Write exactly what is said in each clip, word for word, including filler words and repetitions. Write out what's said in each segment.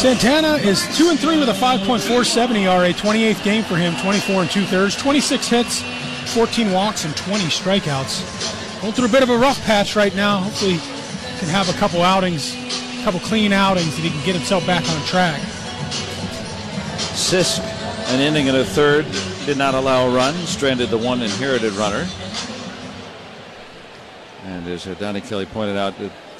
Santana is two and three with a five point four seven E R A, twenty-eighth game for him, twenty-four and two-thirds, twenty-six hits, fourteen walks, and twenty strikeouts. Going through a bit of a rough patch right now. Hopefully he can have a couple outings, a couple clean outings, and he can get himself back on track. Sisk, an inning and a third, did not allow a run, stranded the one inherited runner. And as Donnie Kelly pointed out,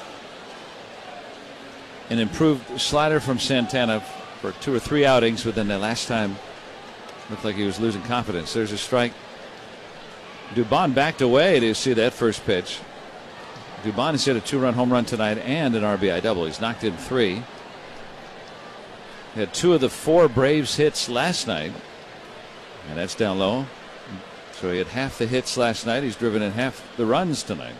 an improved slider from Santana for two or three outings, but then the last time looked like he was losing confidence. There's a strike. Dubon backed away to see that first pitch. Dubon has hit a two-run home run tonight and an R B I double. He's knocked in three. He had two of the four Braves hits last night, and that's down low. So he had half the hits last night. He's driven in half the runs tonight.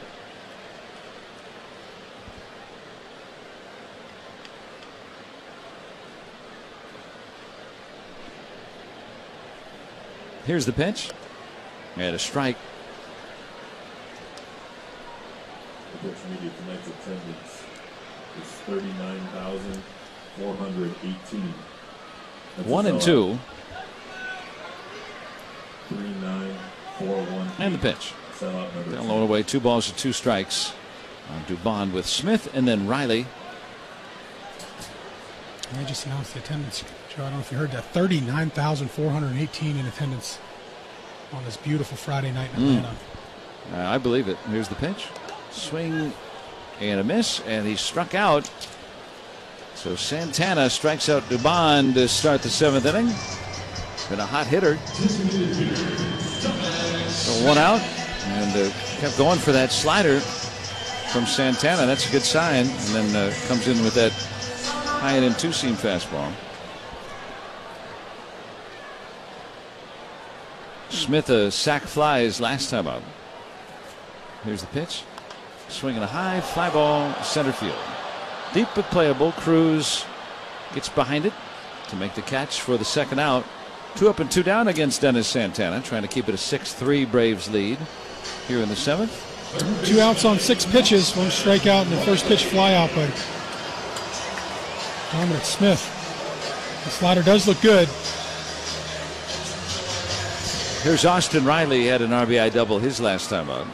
Here's the pitch. And a strike. The Dutch media tonight's attendance is thirty-nine thousand four hundred eighteen. One and two. three nine four one. And the pitch. Down low and away. Two balls and two strikes on Dubon with Smith and then Riley. I just announced the attendance, Joe. I don't know if you heard that. thirty-nine thousand four hundred eighteen in attendance on this beautiful Friday night in Atlanta. Mm. Uh, I believe it. Here's the pitch. Swing and a miss, and he struck out. So Santana strikes out Dubon to start the seventh inning. Been a hot hitter. So one out, and uh, kept going for that slider from Santana. That's a good sign. And then uh, comes in with that high and two-seam fastball. Smith a sac flies last time out. Here's the pitch. Swinging a high fly ball center field. Deep but playable. Cruz gets behind it to make the catch for the second out. Two up and two down against Dennis Santana, trying to keep it a six three Braves lead here in the seventh. Two outs on six pitches, one strikeout, and the first pitch fly out by Dominic Smith. The slider does look good. Here's Austin Riley. He had an R B I double his last time out.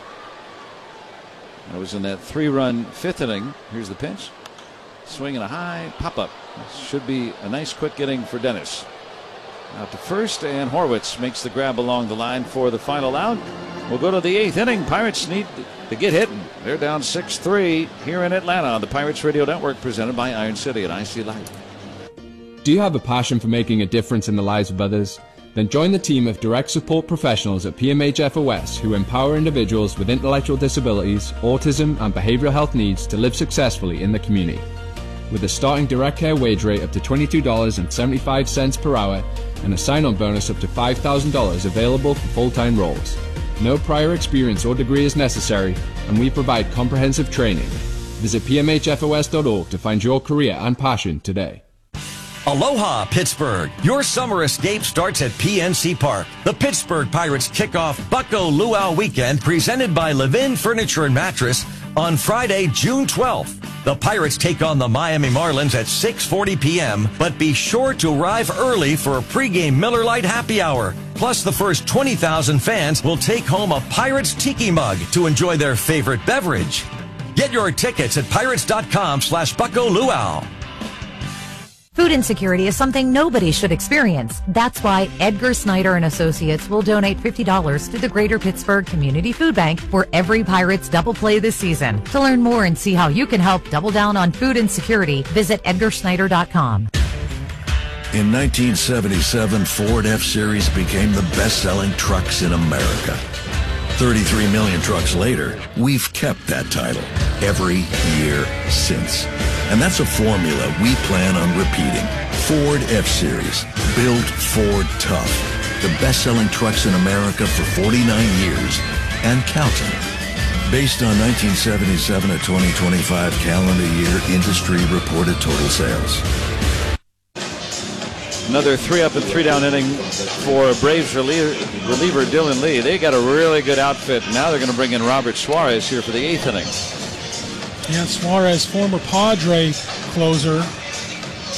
It was in that three-run fifth inning. Here's the pitch. Swinging a high pop-up. Should be a nice quick inning for Dennis. Out to first, and Horwitz makes the grab along the line for the final out. We'll go to the eighth inning. Pirates need to get hitting. They're down six three here in Atlanta on the Pirates Radio Network, presented by Iron City and I C Light. Do you have a passion for making a difference in the lives of others? Then join the team of direct support professionals at P M H F O S who empower individuals with intellectual disabilities, autism, and behavioral health needs to live successfully in the community. With a starting direct care wage rate up to twenty-two dollars and seventy-five cents per hour and a sign-on bonus up to five thousand dollars available for full-time roles. No prior experience or degree is necessary, and we provide comprehensive training. Visit P M H F O S dot org to find your career and passion today. Aloha, Pittsburgh. Your summer escape starts at P N C Park. The Pittsburgh Pirates kick off Bucko Luau Weekend, presented by Levin Furniture and Mattress, on Friday, June twelfth. The Pirates take on the Miami Marlins at six forty p m, but be sure to arrive early for a pregame Miller Lite happy hour. Plus, the first twenty thousand fans will take home a Pirates Tiki mug to enjoy their favorite beverage. Get your tickets at pirates dot com slash Bucko Luau. Food insecurity is something nobody should experience. That's why Edgar Snyder and Associates will donate fifty dollars to the Greater Pittsburgh Community Food Bank for every Pirates double play this season. To learn more and see how you can help double down on food insecurity, visit edgar snyder dot com. In nineteen seventy-seven, Ford F-Series became the best-selling trucks in America. thirty-three million trucks later, we've kept that title every year since. And that's a formula we plan on repeating. Ford F-Series, built Ford tough. The best-selling trucks in America for forty-nine years and counting. Based on nineteen seventy-seven to twenty twenty-five calendar year industry reported total sales. Another three up and three down inning for Braves reliever, reliever Dylan Lee. They got a really good outfit. Now they're going to bring in Robert Suarez here for the eighth inning. Yeah, Suarez, former Padre closer,